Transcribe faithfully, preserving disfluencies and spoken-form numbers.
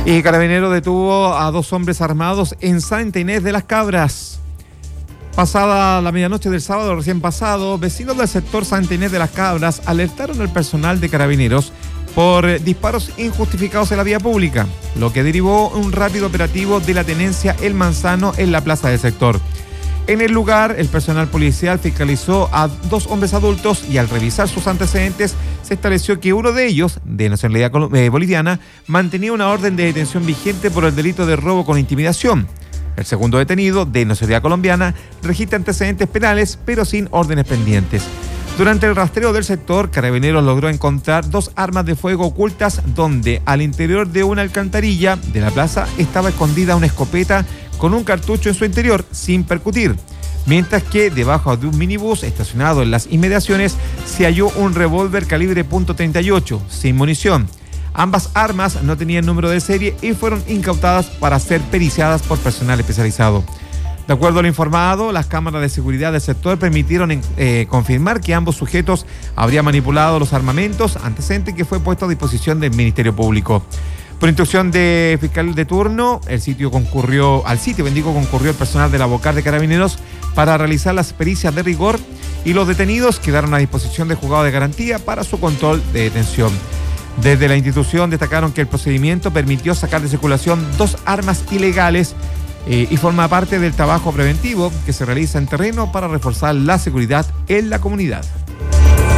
Y Carabineros detuvo a dos hombres armados en Santa Inés de las Cabras. Pasada la medianoche del sábado recién pasado, vecinos del sector Santa Inés de las Cabras alertaron al personal de Carabineros por disparos injustificados en la vía pública, lo que derivó un rápido operativo de la tenencia El Manzano en la plaza del sector. En el lugar, el personal policial fiscalizó a dos hombres adultos y al revisar sus antecedentes se estableció que uno de ellos, de nacionalidad eh, boliviana, mantenía una orden de detención vigente por el delito de robo con intimidación. El segundo detenido, de nacionalidad colombiana, registra antecedentes penales, pero sin órdenes pendientes. Durante el rastreo del sector, Carabineros logró encontrar dos armas de fuego ocultas, donde al interior de una alcantarilla de la plaza estaba escondida una escopeta con un cartucho en su interior, sin percutir. Mientras que debajo de un minibús estacionado en las inmediaciones se halló un revólver calibre punto treinta y ocho, sin munición. Ambas armas no tenían número de serie y fueron incautadas para ser periciadas por personal especializado. De acuerdo a lo informado, las cámaras de seguridad del sector permitieron eh, confirmar que ambos sujetos habrían manipulado los armamentos, antecedente que fue puesto a disposición del Ministerio Público. Por instrucción de fiscal de turno, el sitio concurrió, al sitio bendigo concurrió el personal de la Bocar de Carabineros para realizar las pericias de rigor y los detenidos quedaron a disposición del juzgado de garantía para su control de detención. Desde la institución destacaron que el procedimiento permitió sacar de circulación dos armas ilegales eh, y forma parte del trabajo preventivo que se realiza en terreno para reforzar la seguridad en la comunidad.